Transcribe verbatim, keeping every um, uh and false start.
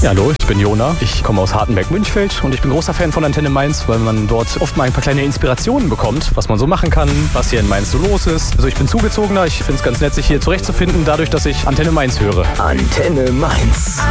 Ja, hallo, ich bin Jona. Ich komme aus Hartenberg-Münchfeld und ich bin großer Fan von Antenne Mainz, weil man dort oft mal ein paar kleine Inspirationen bekommt, was man so machen kann, was hier in Mainz so los ist. Also ich bin Zugezogener, ich finde es ganz nett, sich hier zurechtzufinden, dadurch, dass ich Antenne Mainz höre. Antenne Mainz.